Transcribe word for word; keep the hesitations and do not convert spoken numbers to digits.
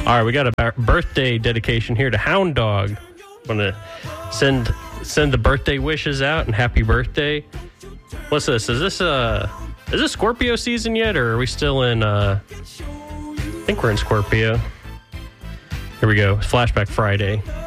All right, we got a b- birthday dedication here to Hound Dog. Want to send send the birthday wishes out and happy birthday. What's this? Is this uh is this Scorpio season yet, or are we still in? Uh, I think we're in Scorpio. Here we go. Flashback Friday.